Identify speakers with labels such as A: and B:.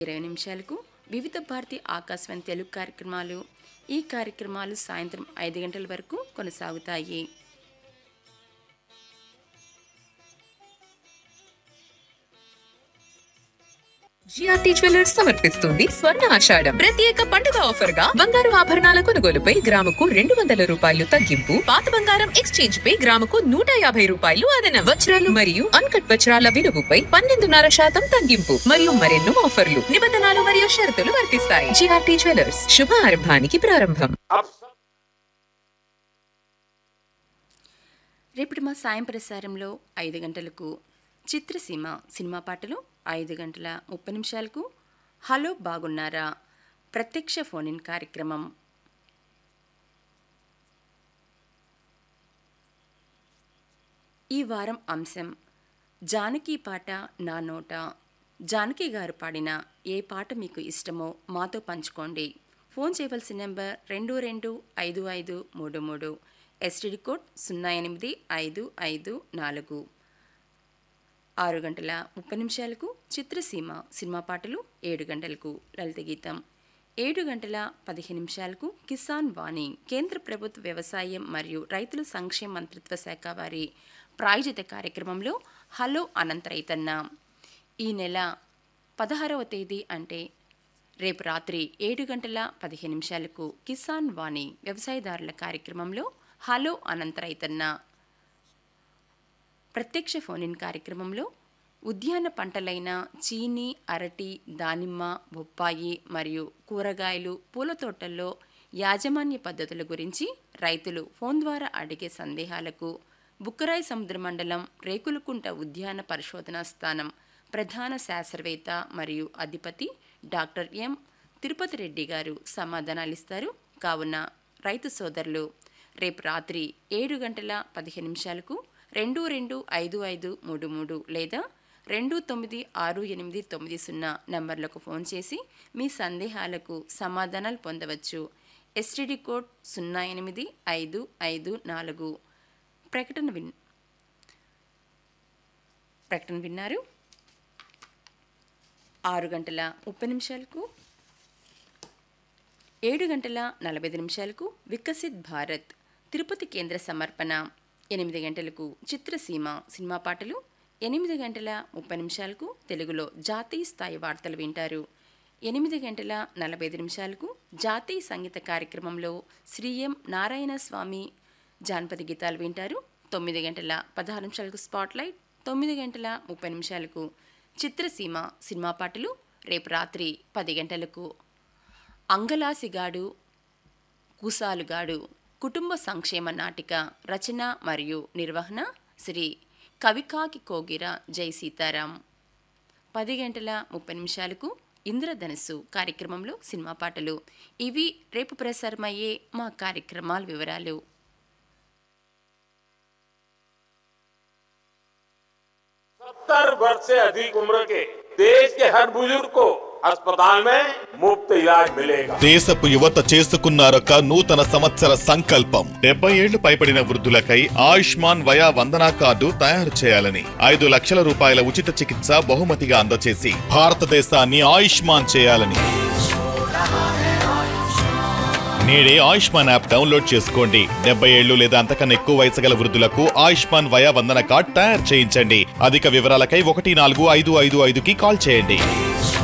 A: 20 నిమిషాలకు వివిధ భారతి ఆకాశవాణి తెలుగు కార్యక్రమాలు. ఈ కార్యక్రమాలు సాయంత్రం 5 గంటల వరకు కొనసాగుతాయి.
B: జిఆర్టీ జ్యువెలర్స్ సమర్పిస్తుంది స్వర్ణ ఆషాఢం ప్రత్యేక పండుగ ఆఫర్ గా బంగారు ఆభరణాల కొనుగోలుపై గ్రాముకు 200 రూపాయలు తగ్గింపు, పాత బంగారం ఎక్స్చేంజ్ పై గ్రాముకు 150 రూపాయలు అదనం, వజ్రాలు మరియు అన్కట్ వజ్రాల విలువపై 12.5% తగ్గింపు మరియు మరెన్నో ఆఫర్లు. నిబంధనలు మరియు షరతులు వర్తిస్తాయి. జిఆర్టీ జ్యువెలర్స్ శుభారంభానికి ప్రారంభం.
A: రేపటి మా సాయం ప్రసారంలో 5 గంటలకు చిత్రసీమ సినిమా పాటలు, 5 గంటల 30 నిమిషాలకు హలో బాగున్నారా ప్రత్యక్ష ఫోన్ ఇన్ కార్యక్రమం. ఈ వారం అంశం జానకి పాట నా నోట. జానకి గారు పాడిన ఏ పాట మీకు ఇష్టమో మాతో పంచుకోండి. ఫోన్ చేయవలసిన నెంబర్ 225533, ఎస్టీడీ కోడ్ 08554. 6 గంటల 30 నిమిషాలకు చిత్రసీమ సినిమా పాటలు, 7 గంటలకు లలిత గీతం, 7 గంటల 15 నిమిషాలకు కిసాన్ వాణి కేంద్ర ప్రభుత్వ వ్యవసాయం మరియు రైతుల సంక్షేమ మంత్రిత్వ శాఖ వారి ప్రాయోజిత కార్యక్రమంలో హలో అనంత రైతన్న. ఈ నెల 16వ తేదీ అంటే రేపు రాత్రి 7 గంటల 15 నిమిషాలకు కిసాన్ వాణి వ్యవసాయదారుల కార్యక్రమంలో హలో అనంత రైతన్న ప్రత్యక్ష ఫోన్ ఇన్ కార్యక్రమంలో ఉద్యాన పంటలైన చీని, అరటి, దానిమ్మ, బొప్పాయి మరియు కూరగాయలు, పూల తోటల్లో యాజమాన్య పద్ధతుల గురించి రైతులు ఫోన్ ద్వారా అడిగే సందేహాలకు బుక్కరాయి సముద్ర మండలం రేకులకుంట ఉద్యాన పరిశోధనా స్థానం ప్రధాన శాస్త్రవేత్త మరియు అధిపతి డాక్టర్ ఎం తిరుపతి రెడ్డి గారు సమాధానాలిస్తారు. కావున రైతు సోదరులు రేపు రాత్రి 7 గంటల 15 నిమిషాలకు 225533 లేదా 296890 నంబర్లకు ఫోన్ చేసి మీ సందేహాలకు సమాధానాలు పొందవచ్చు. STD code 08554. ప్రకటన విన్నారు. 6 గంటల 30 నిమిషాలకు 7 గంటల 45 నిమిషాలకు వికసిత్ భారత్ తిరుపతి కేంద్ర సమర్పణ. 8 గంటలకు చిత్రసీమ సినిమా పాటలు, 8 గంటల 30 నిమిషాలకు తెలుగులో జాతీయ స్థాయి వార్తలు వింటారు. 8 గంటల 45 నిమిషాలకు జాతీయ సంగీత కార్యక్రమంలో శ్రీ ఎం నారాయణ స్వామి జానపద గీతాలు వింటారు. 9 గంటల 16 నిమిషాలకు స్పాట్లైట్, 9 గంటల 30 నిమిషాలకు చిత్రసీమ సినిమా పాటలు. రేపు రాత్రి 10 గంటలకు అంగలాసిగాడు కూసాలుగాడు కుటుంబ సంక్షేమ నాటిక రచన మరియు నిర్వహణ శ్రీ కవికాకి కోగిర జై సీతారాం. 10 గంటల 30 నిమిషాలకు ఇంద్రధనుస్సు కార్యక్రమంలో సినిమా పాటలు. ఇవి రేపు ప్రసారమయ్యే మా కార్యక్రమాల వివరాలు.
C: वर्ष से अधिक उम्र के देश के हर बुजुर्ग को अस्पताल में मुफ्त इलाज मिलेगा.
D: దేశపు యువత చేసుకున్నారొక నూతన సంవత్సర సంకల్పం. 70 ఏళ్లు పైబడిన వృద్ధులకై ఆయుష్మాన్ వయా వందనా కార్డు తయారు చేయాలని, 5 లక్షల రూపాయల ఉచిత చికిత్స బహుమతిగా అందచేసి భారతదేశాన్ని ఆయుష్మాన్ చేయాలని. నేడే ఆయుష్మాన్ యాప్ డౌన్లోడ్ చేసుకోండి. 70 ఏళ్లు లేదా అంతకన్నా ఎక్కువ వయసు గల వృద్ధులకు ఆయుష్మాన్ వయా వందన కార్డ్ తయారు చేయించండి. అధిక వివరాలకై 14555కి కాల్ చేయండి.